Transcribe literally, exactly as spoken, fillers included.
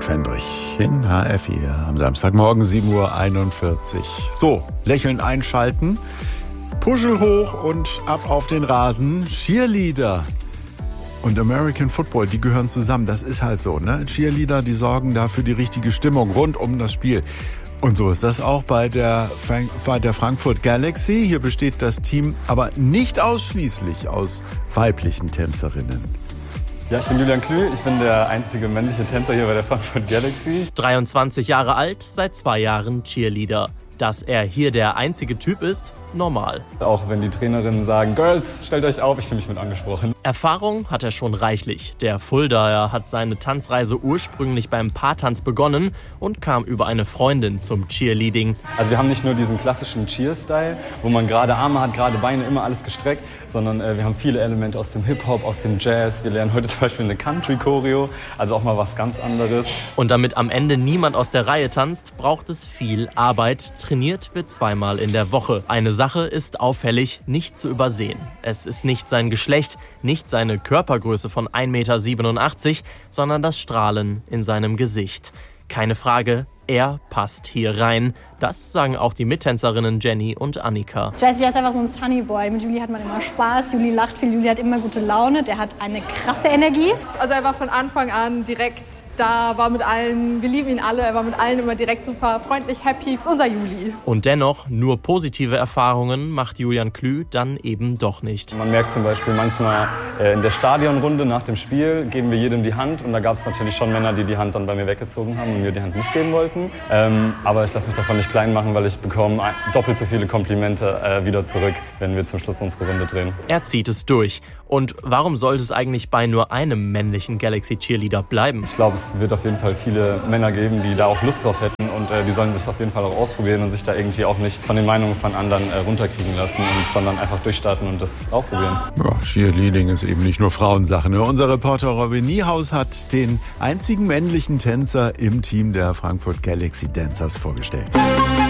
Fendrich in H F vier am Samstagmorgen sieben Uhr einundvierzig. So, lächeln einschalten, Puschel hoch und ab auf den Rasen. Cheerleader und American Football, die gehören zusammen. Das ist halt so, ne? Cheerleader, die sorgen dafür die richtige Stimmung rund um das Spiel. Und so ist das auch bei der, Frank- bei der Frankfurt Galaxy. Hier besteht das Team aber nicht ausschließlich aus weiblichen Tänzerinnen. Ja, ich bin Julian Klü, ich bin der einzige männliche Tänzer hier bei der Frankfurt Galaxy. dreiundzwanzig Jahre alt, seit zwei Jahren Cheerleader. Dass er hier der einzige Typ ist, normal. Auch wenn die Trainerinnen sagen, Girls, stellt euch auf, ich fühle mich mit angesprochen. Erfahrung hat er schon reichlich. Der Fuldaer hat seine Tanzreise ursprünglich beim Paartanz begonnen und kam über eine Freundin zum Cheerleading. Also wir haben nicht nur diesen klassischen Cheer-Style, wo man gerade Arme hat, gerade Beine, immer alles gestreckt, sondern äh, wir haben viele Elemente aus dem Hip-Hop, aus dem Jazz. Wir lernen heute zum Beispiel eine Country-Choreo, also auch mal was ganz anderes. Und damit am Ende niemand aus der Reihe tanzt, braucht es viel Arbeit. Trainiert wird zweimal in der Woche. Eine Sache ist auffällig, nicht zu übersehen. Es ist nicht sein Geschlecht, nicht seine Körpergröße von ein Meter siebenundachtzig, sondern das Strahlen in seinem Gesicht. Keine Frage, er passt hier rein. Das sagen auch die Mittänzerinnen Jenny und Annika. Ich weiß nicht, er ist einfach so ein Sunny Boy. Mit Juli hat man immer Spaß, Juli lacht viel, Juli hat immer gute Laune. Der hat eine krasse Energie. Also er war von Anfang an direkt da, war mit allen, wir lieben ihn alle, er war mit allen immer direkt super freundlich, happy. Das ist unser Juli. Und dennoch, nur positive Erfahrungen macht Julian Klü dann eben doch nicht. Man merkt zum Beispiel manchmal äh, in der Stadionrunde nach dem Spiel geben wir jedem die Hand. Und da gab es natürlich schon Männer, die die Hand dann bei mir weggezogen haben und mir die Hand nicht geben wollten. Ähm, aber ich lasse mich davon nicht klein machen, weil ich bekomme doppelt so viele Komplimente äh, wieder zurück, wenn wir zum Schluss unsere Runde drehen. Er zieht es durch. Und warum sollte es eigentlich bei nur einem männlichen Galaxy Cheerleader bleiben? Ich glaube, es wird auf jeden Fall viele Männer geben, die da auch Lust drauf hätten. Und äh, die sollen das auf jeden Fall auch ausprobieren und sich da irgendwie auch nicht von den Meinungen von anderen äh, runterkriegen lassen, und, sondern einfach durchstarten und das auch probieren. Ja, Cheerleading ist eben nicht nur Frauensache. Ne? Unser Reporter Robin Niehaus hat den einzigen männlichen Tänzer im Team der Frankfurt Galaxy Dancers vorgestellt.